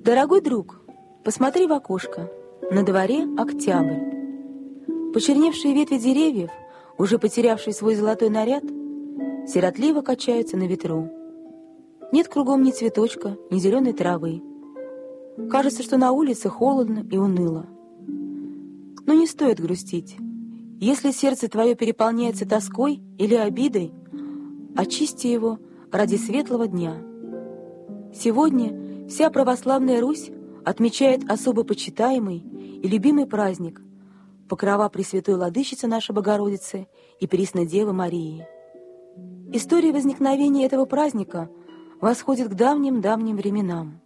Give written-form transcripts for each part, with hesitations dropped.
Дорогой друг, посмотри в окошко. На дворе октябрь. Почерневшие ветви деревьев, уже потерявшие свой золотой наряд, сиротливо качаются на ветру. Нет кругом ни цветочка, ни зеленой травы. Кажется, что на улице холодно и уныло. Но не стоит грустить. Если сердце твое переполняется тоской или обидой, очисти его ради светлого дня. Сегодня вся православная Русь отмечает особо почитаемый и любимый праздник — Покрова Пресвятой Владычицы нашей Богородицы и Преснодевы Марии. История возникновения этого праздника восходит к давним-давним временам.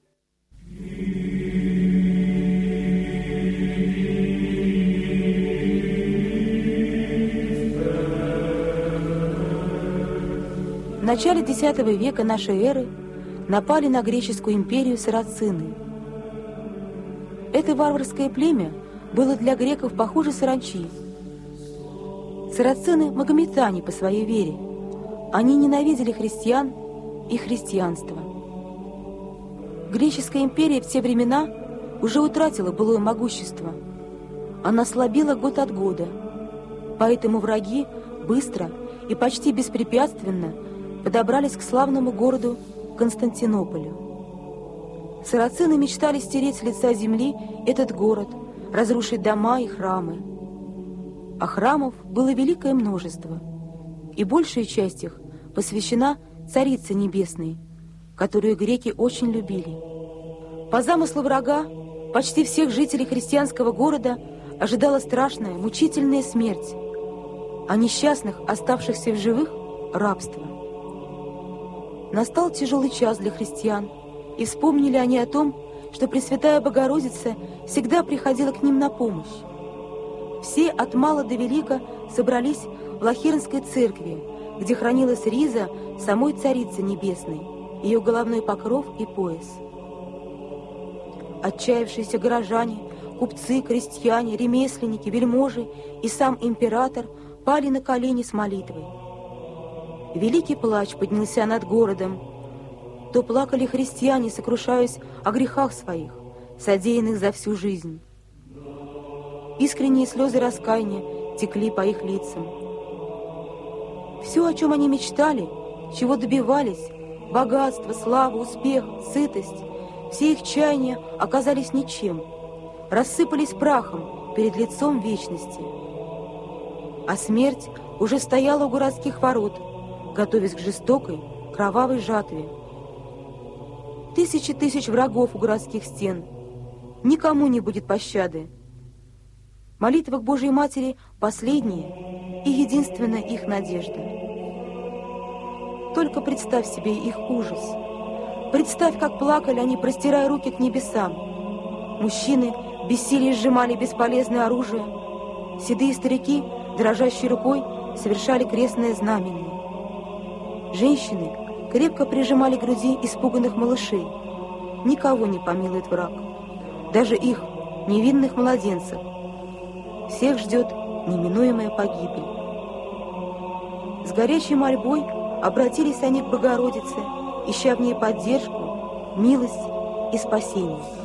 В начале X века нашей эры напали на греческую империю сарацины. Это варварское племя было для греков похуже саранчи. Сарацины – магометане по своей вере. Они ненавидели христиан и христианство. Греческая империя в те времена уже утратила былое могущество. Она слабела год от года. Поэтому враги быстро и почти беспрепятственно подобрались к славному городу Константинополю. Сарацины мечтали стереть с лица земли этот город, разрушить дома и храмы. А храмов было великое множество, и большая часть их посвящена Царице Небесной, которую греки очень любили. По замыслу врага почти всех жителей христианского города ожидала страшная, мучительная смерть, а несчастных, оставшихся в живых, рабство. Настал тяжелый час для христиан, и вспомнили они о том, что Пресвятая Богородица всегда приходила к ним на помощь. Все от мала до велика собрались в Лахирнской церкви, где хранилась риза самой Царицы Небесной, ее головной покров и пояс. Отчаявшиеся горожане, купцы, крестьяне, ремесленники, вельможи и сам император пали на колени с молитвой. Великий плач поднялся над городом. То плакали христиане, сокрушаясь о грехах своих, содеянных за всю жизнь. Искренние слезы раскаяния текли по их лицам. Все, о чем они мечтали, чего добивались, богатство, слава, успех, сытость, все их чаяния оказались ничем, рассыпались прахом перед лицом вечности. А смерть уже стояла у городских ворот, готовясь к жестокой, кровавой жатве. Тысячи тысяч врагов у городских стен. Никому не будет пощады. Молитва к Божьей Матери — последняя и единственная их надежда. Только представь себе их ужас. Представь, как плакали они, простирая руки к небесам. Мужчины в бессилии сжимали бесполезное оружие. Седые старики, дрожащей рукой, совершали крестное знамение. Женщины крепко прижимали к груди испуганных малышей. Никого не помилует враг, даже их, невинных младенцев. Всех ждет неминуемая погибель. С горячей мольбой обратились они к Богородице, ища в ней поддержку, милость и спасение.